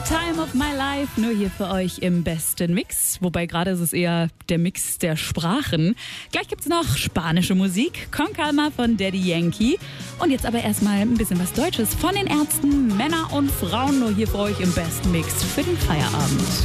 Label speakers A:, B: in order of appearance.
A: Time of My Life, nur hier für euch im besten Mix. Wobei gerade ist es eher der Mix der Sprachen. Gleich gibt's noch spanische Musik, Con Calma von Daddy Yankee. Und jetzt aber erstmal ein bisschen was Deutsches von den Ärzten, Männer und Frauen, nur hier für euch im besten Mix für den Feierabend.